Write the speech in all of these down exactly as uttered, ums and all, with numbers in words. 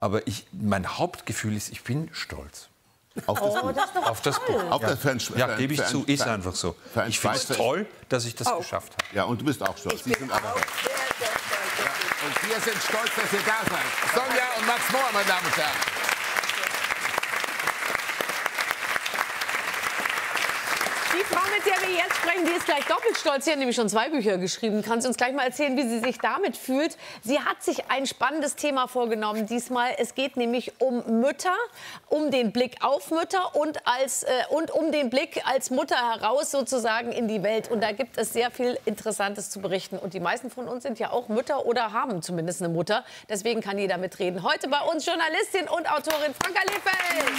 Aber ich, mein Hauptgefühl ist, ich bin stolz. Auf das, Oh, das ist doch Auf das toll. Buch. auf Ja, das für ein, für ja ein, gebe ich für ein, zu, ist für ein, einfach so. für ein Ich finde es Schweizer- toll, dass ich das Oh. geschafft habe. Ja, und du bist auch stolz. Ich Sie bin sind auch aber sehr, sehr stolz. Und wir sind stolz, dass ihr da seid. Sonja und Max Mohr, meine Damen und Herren. Die Frau, mit der wir jetzt sprechen, die ist gleich doppelt stolz. Sie hat nämlich schon zwei Bücher geschrieben. Kannst du uns gleich mal erzählen, wie sie sich damit fühlt? Sie hat sich ein spannendes Thema vorgenommen diesmal. Es geht nämlich um Mütter, um den Blick auf Mütter und, als, äh, und um den Blick als Mutter heraus sozusagen in die Welt. Und da gibt es sehr viel Interessantes zu berichten. Und die meisten von uns sind ja auch Mütter oder haben zumindest eine Mutter. Deswegen kann jeder mitreden. Heute bei uns Journalistin und Autorin Franka Lehfeld.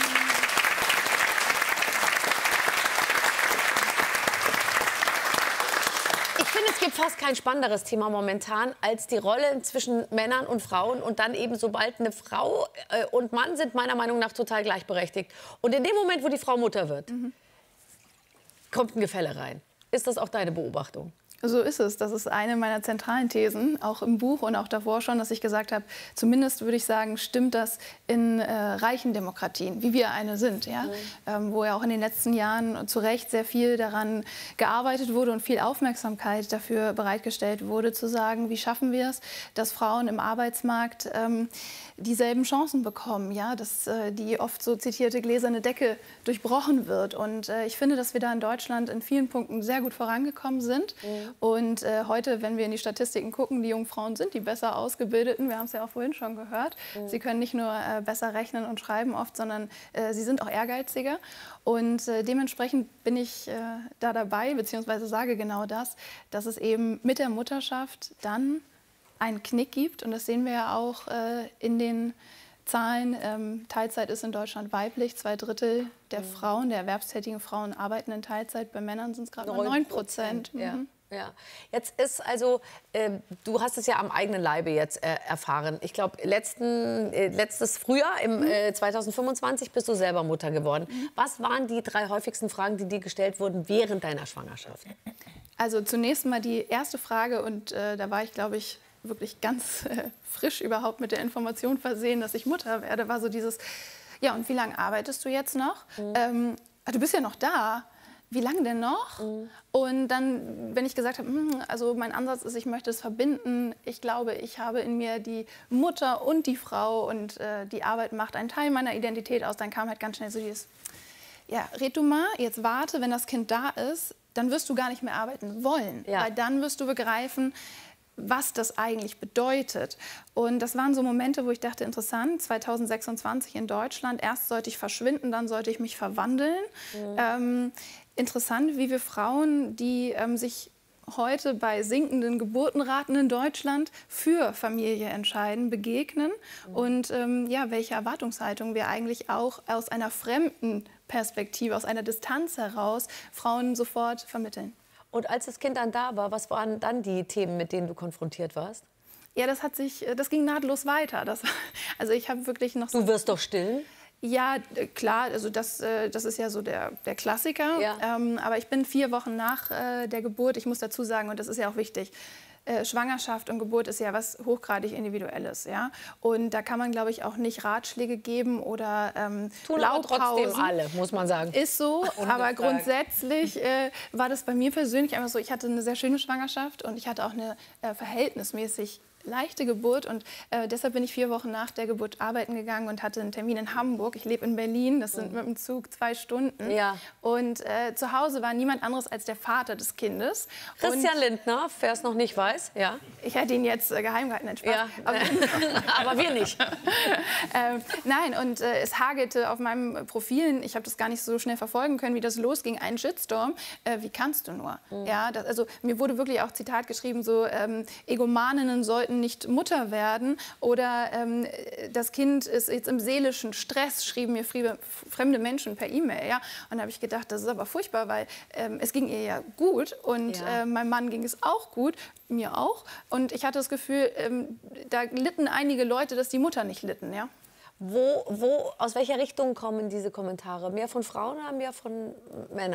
Ich finde, es gibt fast kein spannenderes Thema momentan als die Rolle zwischen Männern und Frauen. Und dann eben, sobald eine Frau äh, und Mann sind meiner Meinung nach total gleichberechtigt. Und in dem Moment, wo die Frau Mutter wird, mhm. kommt ein Gefälle rein. Ist das auch deine Beobachtung? So ist es. Das ist eine meiner zentralen Thesen, auch im Buch und auch davor schon, dass ich gesagt habe, zumindest würde ich sagen, stimmt das in äh, reichen Demokratien, wie wir eine sind, ja? Mhm. Ähm, wo ja auch in den letzten Jahren zu Recht sehr viel daran gearbeitet wurde und viel Aufmerksamkeit dafür bereitgestellt wurde, zu sagen, wie schaffen wir es, dass Frauen im Arbeitsmarkt ähm, dieselben Chancen bekommen, ja? Dass äh, die oft so zitierte gläserne Decke durchbrochen wird. Und äh, ich finde, dass wir da in Deutschland in vielen Punkten sehr gut vorangekommen sind. Mhm. Und äh, heute, wenn wir in die Statistiken gucken, die jungen Frauen sind die besser ausgebildeten. Wir haben es ja auch vorhin schon gehört. Mhm. Sie können nicht nur äh, besser rechnen und schreiben oft, sondern äh, sie sind auch ehrgeiziger. Und äh, dementsprechend bin ich äh, da dabei, beziehungsweise sage genau das, dass es eben mit der Mutterschaft dann einen Knick gibt. Und das sehen wir ja auch äh, in den Zahlen. Ähm, Teilzeit ist in Deutschland weiblich. Zwei Drittel der mhm. Frauen, der erwerbstätigen Frauen, arbeiten in Teilzeit. Bei Männern sind es gerade mal neun Prozent. Ja. Ja, jetzt ist also, äh, du hast es ja am eigenen Leibe jetzt äh, erfahren. Ich glaube, letzten, äh, letztes Frühjahr, im äh, zweitausendfünfundzwanzig, bist du selber Mutter geworden. Mhm. Was waren die drei häufigsten Fragen, die dir gestellt wurden während deiner Schwangerschaft? Also zunächst mal die erste Frage, und äh, da war ich, glaube ich, wirklich ganz äh, frisch überhaupt mit der Information versehen, dass ich Mutter werde, war so dieses, ja, und wie lange arbeitest du jetzt noch? Mhm. Ähm, du bist ja noch da. Wie lange denn noch? Mhm. Und dann, wenn ich gesagt habe, also mein Ansatz ist, ich möchte es verbinden. Ich glaube, ich habe in mir die Mutter und die Frau, und äh, die Arbeit macht einen Teil meiner Identität aus. Dann kam halt ganz schnell so dieses, ja, red du mal, jetzt warte, wenn das Kind da ist, dann wirst du gar nicht mehr arbeiten wollen. Ja. Weil dann wirst du begreifen, was das eigentlich bedeutet. Und das waren so Momente, wo ich dachte, interessant, zweitausendsechsundzwanzig in Deutschland, erst sollte ich verschwinden, dann sollte ich mich verwandeln. Mhm. Ähm, interessant, wie wir Frauen, die ähm, sich heute bei sinkenden Geburtenraten in Deutschland für Familie entscheiden, begegnen. Mhm. Und ähm, ja, welche Erwartungshaltung wir eigentlich auch aus einer fremden Perspektive, aus einer Distanz heraus Frauen sofort vermitteln. Und als das Kind dann da war, was waren dann die Themen, mit denen du konfrontiert warst? Ja, das hat sich, das ging nahtlos weiter. Das, also ich habe wirklich noch. Du wirst doch still? Ja, klar. Also das, das ist ja so der, der Klassiker. Ja. Ähm, aber ich bin vier Wochen nach äh, der Geburt. Ich muss dazu sagen, und das ist ja auch wichtig. Äh, Schwangerschaft und Geburt ist ja was hochgradig Individuelles, ja. Und da kann man, glaube ich, auch nicht Ratschläge geben oder ähm, Tun aber trotzdem alle, muss man sagen. Ist so, aber grundsätzlich äh, war das bei mir persönlich einfach so, ich hatte eine sehr schöne Schwangerschaft und ich hatte auch eine äh, verhältnismäßig leichte Geburt, und äh, deshalb bin ich vier Wochen nach der Geburt arbeiten gegangen und hatte einen Termin in Hamburg. Ich lebe in Berlin, das sind mit dem Zug zwei Stunden. Ja. Und äh, zu Hause war niemand anderes als der Vater des Kindes. Christian und Lindner, wer es noch nicht weiß. Ja. Ich hätte ihn jetzt äh, geheim gehalten, Spaß. Ja. Aber, aber wir nicht. ähm, nein, und äh, es hagelte auf meinem Profil, ich habe das gar nicht so schnell verfolgen können, wie das losging, ein Shitstorm. Äh, wie kannst du nur? Mhm. Ja, das, also mir wurde wirklich auch Zitat geschrieben, so ähm, Egomaninnen sollten nicht Mutter werden, oder ähm, das Kind ist jetzt im seelischen Stress, schrieben mir fremde Menschen per E-Mail. Ja? Und da habe ich gedacht, das ist aber furchtbar, weil ähm, es ging ihr ja gut und ja. äh, meinem Mann ging es auch gut, mir auch. Und ich hatte das Gefühl, ähm, da litten einige Leute, dass die Mutter nicht litten. Ja? Wo, wo, aus welcher Richtung kommen diese Kommentare? Mehr von Frauen oder mehr von Männern?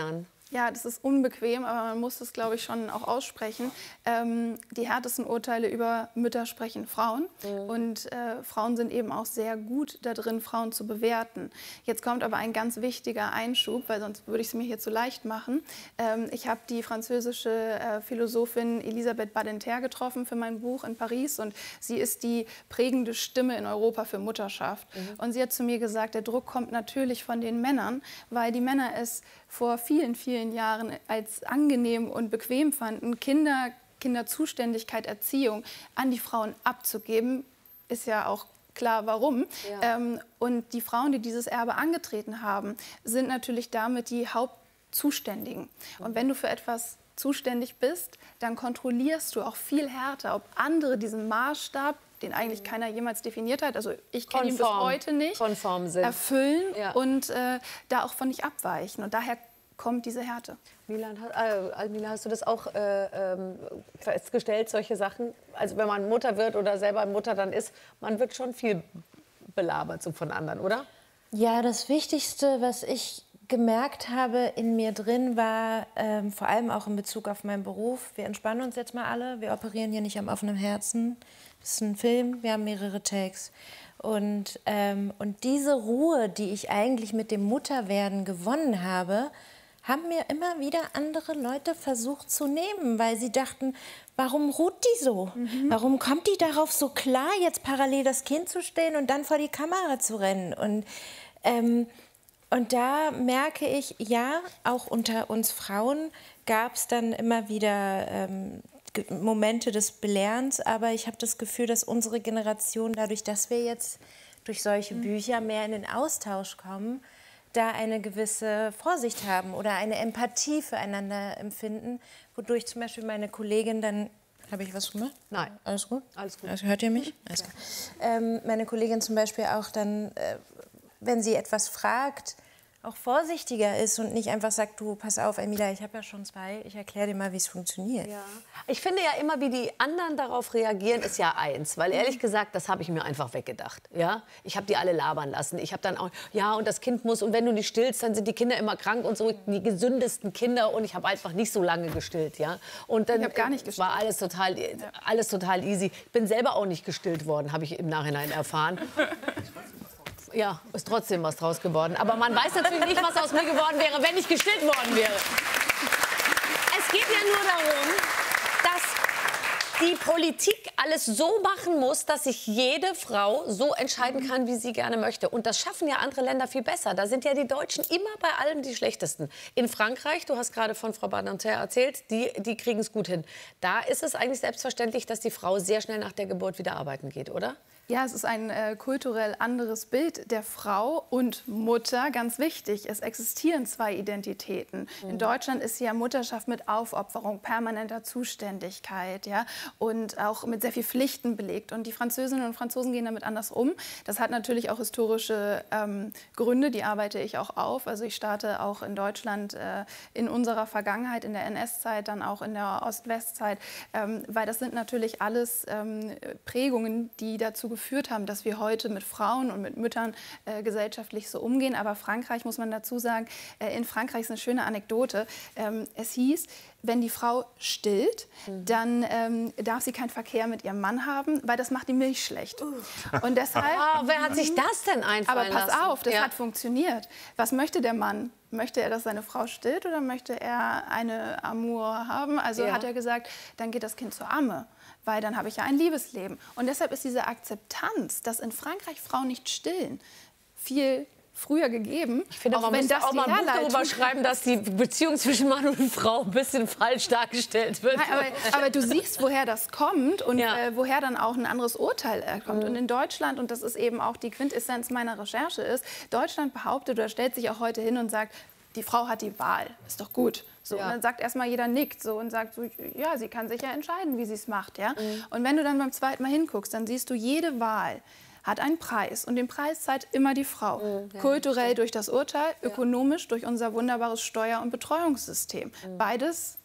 Ja, das ist unbequem, aber man muss das, glaube ich, schon auch aussprechen. Ähm, die härtesten Urteile über Mütter sprechen Frauen. Mhm. Und äh, Frauen sind eben auch sehr gut da drin, Frauen zu bewerten. Jetzt kommt aber ein ganz wichtiger Einschub, weil sonst würde ich es mir hier zu leicht machen. Ähm, ich habe die französische äh, Philosophin Elisabeth Badinter getroffen für mein Buch in Paris. Und sie ist die prägende Stimme in Europa für Mutterschaft. Mhm. Und sie hat zu mir gesagt, der Druck kommt natürlich von den Männern, weil die Männer es vor vielen, vielen Jahren als angenehm und bequem fanden, Kinder, Kinderzuständigkeit, Erziehung an die Frauen abzugeben. Ist ja auch klar, warum. Ja. Ähm, und die Frauen, die dieses Erbe angetreten haben, sind natürlich damit die Hauptzuständigen. Und wenn du für etwas zuständig bist, dann kontrollierst du auch viel härter, ob andere diesen Maßstab, den eigentlich keiner jemals definiert hat, also ich kenne ihn bis heute nicht, konform sind. erfüllen ja. und äh, da auch von nicht abweichen. Und daher kommt diese Härte. Milan, äh, Almila, hast du das auch äh, ähm, festgestellt, solche Sachen? Also wenn man Mutter wird oder selber Mutter dann ist, man wird schon viel belabert so von anderen, oder? Ja, das Wichtigste, was ich gemerkt habe in mir drin, war ähm, vor allem auch in Bezug auf meinen Beruf. Wir entspannen uns jetzt mal alle, wir operieren hier nicht am offenen Herzen. Das ist ein Film, wir haben mehrere Takes. Und, ähm, und diese Ruhe, die ich eigentlich mit dem Mutterwerden gewonnen habe, haben mir immer wieder andere Leute versucht zu nehmen, weil sie dachten, warum ruht die so? Mhm. Warum kommt die darauf so klar, jetzt parallel das Kind zu stehen und dann vor die Kamera zu rennen? Und, ähm, und da merke ich, ja, auch unter uns Frauen gab es dann immer wieder ähm, Momente des Belehrens, aber ich habe das Gefühl, dass unsere Generation, dadurch, dass wir jetzt durch solche Bücher mehr in den Austausch kommen, da eine gewisse Vorsicht haben oder eine Empathie füreinander empfinden, wodurch zum Beispiel meine Kollegin dann... Habe ich was gemacht? Nein. Alles gut? Alles gut. Also, hört ihr mich? Alles gut. Ähm, meine Kollegin zum Beispiel auch dann, äh, wenn sie etwas fragt, auch vorsichtiger ist und nicht einfach sagt, du, pass auf, Almila, ich habe ja schon zwei, ich erkläre dir mal, wie es funktioniert. Ja. Ich finde ja immer, wie die anderen darauf reagieren, ist ja eins. Weil ehrlich gesagt, das habe ich mir einfach weggedacht. Ja? Ich habe die alle labern lassen. Ich habe dann auch, ja, und das Kind muss, und wenn du nicht stillst, dann sind die Kinder immer krank und so, die gesündesten Kinder. Und ich habe einfach nicht so lange gestillt. Ja? Und dann ich habe gar nicht gestillt. War alles total, alles total easy. Ich bin selber auch nicht gestillt worden, habe ich im Nachhinein erfahren. Ja, ist trotzdem was draus geworden. Aber man weiß natürlich nicht, was aus mir geworden wäre, wenn ich gestillt worden wäre. Es geht ja nur darum, dass die Politik alles so machen muss, dass sich jede Frau so entscheiden kann, wie sie gerne möchte. Und das schaffen ja andere Länder viel besser. Da sind ja die Deutschen immer bei allem die Schlechtesten. In Frankreich, du hast gerade von Frau Badinter erzählt, die, die kriegen es gut hin. Da ist es eigentlich selbstverständlich, dass die Frau sehr schnell nach der Geburt wieder arbeiten geht, oder? Ja, es ist ein äh, kulturell anderes Bild der Frau und Mutter, ganz wichtig. Es existieren zwei Identitäten. Mhm. In Deutschland ist ja Mutterschaft mit Aufopferung, permanenter Zuständigkeit, ja, und auch mit sehr viel Pflichten belegt. Und die Französinnen und Franzosen gehen damit anders um. Das hat natürlich auch historische ähm, Gründe, die arbeite ich auch auf. Also ich starte auch in Deutschland äh, in unserer Vergangenheit, in der N S-Zeit, dann auch in der Ost-West-Zeit, ähm, weil das sind natürlich alles ähm, Prägungen, die dazu geführt haben, dass wir heute mit Frauen und mit Müttern äh, gesellschaftlich so umgehen. Aber Frankreich, muss man dazu sagen, äh, in Frankreich ist eine schöne Anekdote. Ähm, es hieß, wenn die Frau stillt, mhm. dann ähm, darf sie keinen Verkehr mit ihrem Mann haben, weil das macht die Milch schlecht. Uh. Und deshalb, oh, wer hat sich das denn einfallen Aber pass lassen? auf, das ja. hat funktioniert. Was möchte der Mann? Möchte er, dass seine Frau stillt oder möchte er eine Amour haben? Also ja. hat er gesagt, dann geht das Kind zur Amme, weil dann habe ich ja ein Liebesleben. Und deshalb ist diese Akzeptanz, dass in Frankreich Frauen nicht stillen, viel früher gegeben. Ich finde, man muss auch mal ein Buch darüber schreiben, dass die Beziehung zwischen Mann und Frau ein bisschen falsch dargestellt wird. Nein, aber, aber du siehst, woher das kommt und ja. äh, woher dann auch ein anderes Urteil äh, kommt. Mhm. Und in Deutschland, und das ist eben auch die Quintessenz meiner Recherche, ist, Deutschland behauptet oder stellt sich auch heute hin und sagt, die Frau hat die Wahl, ist doch gut. So, ja. Und dann sagt erstmal jeder nickt so und sagt, so, ja, sie kann sich ja entscheiden, wie sie es macht. Ja? Mhm. Und wenn du dann beim zweiten Mal hinguckst, dann siehst du, jede Wahl hat einen Preis. Und den Preis zahlt immer die Frau. Mhm, ja, kulturell durch das Urteil, ja. ökonomisch durch unser wunderbares Steuer- und Betreuungssystem. Mhm. Beides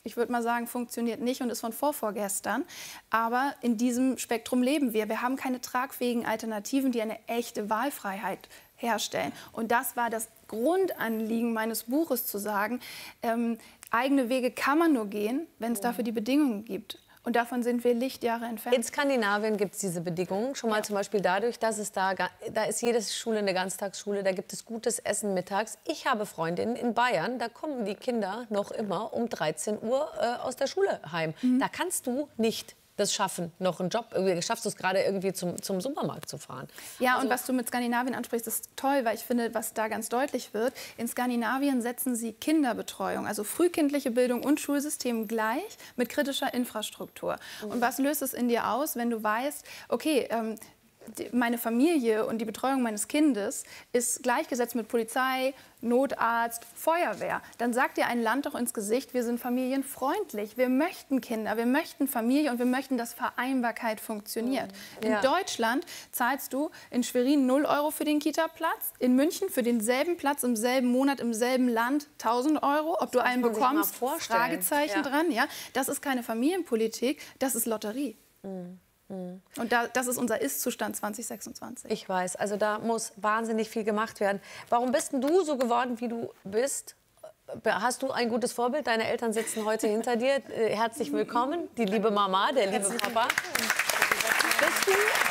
ich würde mal sagen, funktioniert nicht und ist von vorvorgestern. Aber in diesem Spektrum leben wir. Wir haben keine tragfähigen Alternativen, die eine echte Wahlfreiheit herstellen. Und das war das Grundanliegen meines Buches, zu sagen, ähm, eigene Wege kann man nur gehen, wenn es dafür die Bedingungen gibt. Und davon sind wir Lichtjahre entfernt. In Skandinavien gibt es diese Bedingungen. Schon mal ja. zum Beispiel dadurch, dass es da, da ist jede Schule eine Ganztagsschule, da gibt es gutes Essen mittags. Ich habe Freundinnen in Bayern, da kommen die Kinder noch immer um dreizehn Uhr äh, aus der Schule heim. Mhm. Da kannst du nicht das schaffen, noch einen Job. Irgendwie schaffst du es gerade irgendwie zum, zum Supermarkt zu fahren. Ja, also, und was du mit Skandinavien ansprichst, ist toll, weil ich finde, was da ganz deutlich wird, in Skandinavien setzen sie Kinderbetreuung, also frühkindliche Bildung und Schulsystem gleich mit kritischer Infrastruktur. Mhm. Und was löst es in dir aus, wenn du weißt, okay, ähm, meine Familie und die Betreuung meines Kindes ist gleichgesetzt mit Polizei, Notarzt, Feuerwehr. Dann sagt dir ein Land doch ins Gesicht, wir sind familienfreundlich, wir möchten Kinder, wir möchten Familie und wir möchten, dass Vereinbarkeit funktioniert. Mhm. Ja. In Deutschland zahlst du in Schwerin null Euro für den Kita-Platz, in München für denselben Platz im selben Monat im selben Land tausend Euro. Ob du einen bekommst, Fragezeichen ja. dran. Ja? Das ist keine Familienpolitik, das ist Lotterie. Mhm. Und da, das ist unser Ist-Zustand zwanzig sechsundzwanzig. Ich weiß, also da muss wahnsinnig viel gemacht werden. Warum bist denn du so geworden, wie du bist? Hast du ein gutes Vorbild? Deine Eltern sitzen heute hinter dir. Herzlich willkommen, die liebe Mama, der liebe Papa. Bist du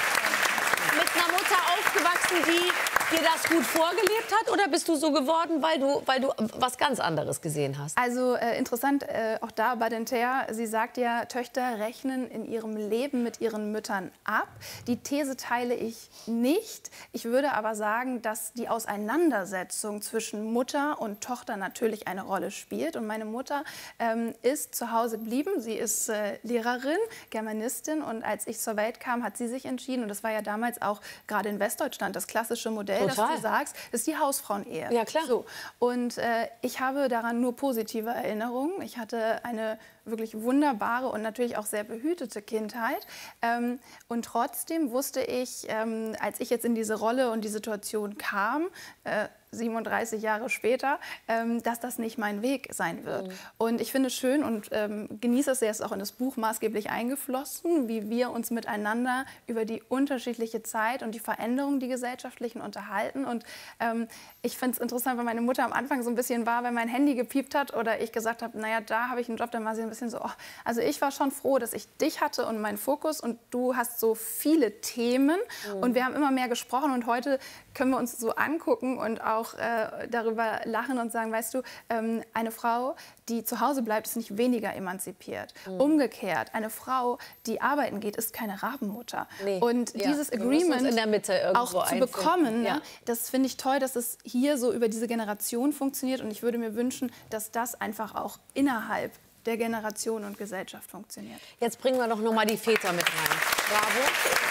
mit einer Mutter aufgewachsen, die dir das gut vorgelebt hat, oder bist du so geworden, weil du, weil du was ganz anderes gesehen hast? Also äh, interessant, äh, auch da Badinter, sie sagt ja, Töchter rechnen in ihrem Leben mit ihren Müttern ab. Die These teile ich nicht. Ich würde aber sagen, dass die Auseinandersetzung zwischen Mutter und Tochter natürlich eine Rolle spielt. Und meine Mutter ähm, ist zu Hause geblieben. Sie ist äh, Lehrerin, Germanistin, und als ich zur Welt kam, hat sie sich entschieden, und das war ja damals auch gerade in Westdeutschland das klassische Modell, Total. dass du sagst, das ist die Hausfrauenehe. Ja, klar. So. Und äh, ich habe daran nur positive Erinnerungen. Ich hatte eine wirklich wunderbare und natürlich auch sehr behütete Kindheit. Ähm, und trotzdem wusste ich, ähm, als ich jetzt in diese Rolle und die Situation kam, äh, siebenunddreißig Jahre später, ähm, dass das nicht mein Weg sein wird. Mhm. Und ich finde es schön und ähm, genieße es sehr, ist auch in das Buch maßgeblich eingeflossen, wie wir uns miteinander über die unterschiedliche Zeit und die Veränderungen, die gesellschaftlichen, unterhalten. Und ähm, ich finde es interessant, weil meine Mutter am Anfang so ein bisschen war, wenn mein Handy gepiept hat oder ich gesagt habe, naja, da habe ich einen Job, dann war sie ein bisschen so, oh. Also ich war schon froh, dass ich dich hatte und meinen Fokus, und du hast so viele Themen. Mhm. Und wir haben immer mehr gesprochen, und heute können wir uns so angucken und auch äh, darüber lachen und sagen, weißt du, ähm, eine Frau, die zu Hause bleibt, ist nicht weniger emanzipiert. Mhm. Umgekehrt, eine Frau, die arbeiten geht, ist keine Rabenmutter. Nee. Und ja. dieses Agreement in der Mitte auch zu einfinden. bekommen, ja. ne, das finde ich toll, dass es hier so über diese Generation funktioniert. Und ich würde mir wünschen, dass das einfach auch innerhalb der Generation und Gesellschaft funktioniert. Jetzt bringen wir doch noch mal die Väter mit rein. Bravo.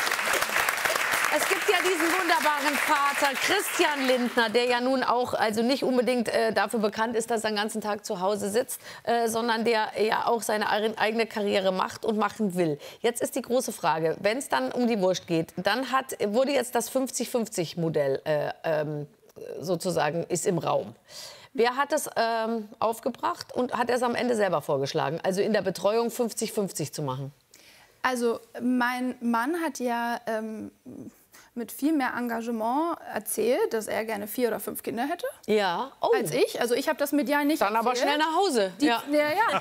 Es gibt ja diesen wunderbaren Vater Christian Lindner, der ja nun auch also nicht unbedingt äh, dafür bekannt ist, dass er den ganzen Tag zu Hause sitzt, äh, sondern der ja auch seine eigene Karriere macht und machen will. Jetzt ist die große Frage, wenn es dann um die Wurst geht, dann hat, wurde jetzt das fünfzig fünfzig Modell äh, ähm, sozusagen ist im Raum. Wer hat es ähm, aufgebracht und hat es am Ende selber vorgeschlagen, also in der Betreuung fünfzig fünfzig zu machen? Also mein Mann hat ja ähm, mit viel mehr Engagement erzählt, dass er gerne vier oder fünf Kinder hätte. Ja. Oh. Als ich. Also ich habe das medial nicht Dann erzählt. aber schnell nach Hause. Die, ja, ja. ja.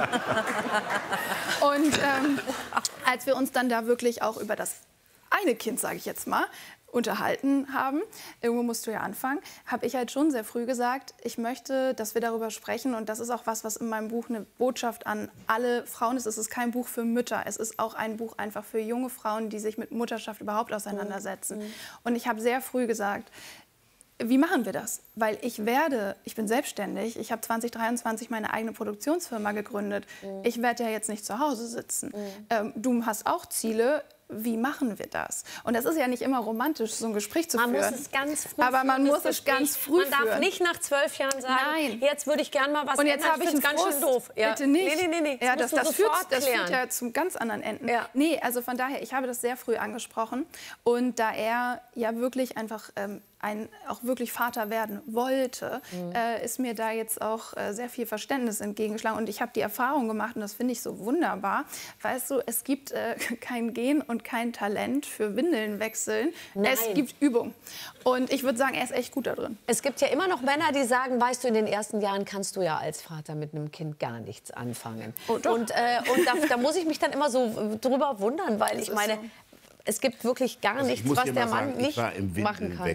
Und ähm, als wir uns dann da wirklich auch über das eine Kind, sage ich jetzt mal, unterhalten haben, irgendwo musst du ja anfangen, habe ich halt schon sehr früh gesagt, ich möchte, dass wir darüber sprechen, und das ist auch was, was in meinem Buch eine Botschaft an alle Frauen ist. Es ist kein Buch für Mütter, es ist auch ein Buch einfach für junge Frauen, die sich mit Mutterschaft überhaupt auseinandersetzen. Mhm. Und ich habe sehr früh gesagt, wie machen wir das? Weil ich werde, ich bin selbstständig, ich habe zwanzig dreiundzwanzig meine eigene Produktionsfirma gegründet. Mhm. Ich werde ja jetzt nicht zu Hause sitzen. Mhm. Ähm, du hast auch Ziele. wie machen wir das? Und das ist ja nicht immer romantisch, so ein Gespräch zu man führen. Man muss es ganz früh Aber man führen, muss es ganz früh Man darf führen. nicht nach zwölf Jahren sagen, Nein. jetzt würde ich gerne mal was Und jetzt habe ich einen ganz Frust. schön doof. Ja. Bitte nicht. Nee, nee, nee, nee. Ja, das, das, führt, das führt klären. ja zum ganz anderen Enden. Ja. Nee, also von daher, ich habe das sehr früh angesprochen. Und da er ja wirklich einfach ähm, ein, auch wirklich Vater werden wollte, mhm. äh, ist mir da jetzt auch äh, sehr viel Verständnis entgegengeschlagen. Und ich habe die Erfahrung gemacht, und das finde ich so wunderbar, weißt du, es gibt äh, kein Gen und kein Talent für Windeln wechseln. Nein. Es gibt Übung. Und ich würde sagen, er ist echt gut da drin. Es gibt ja immer noch Männer, die sagen, weißt du, in den ersten Jahren kannst du ja als Vater mit einem Kind gar nichts anfangen. Oh, doch. Und, äh, und da, da muss ich mich dann immer so drüber wundern, weil Das ich ist meine, so. es gibt wirklich gar Also ich nichts, muss was dir der mal Mann sagen, ich nicht war im machen kann.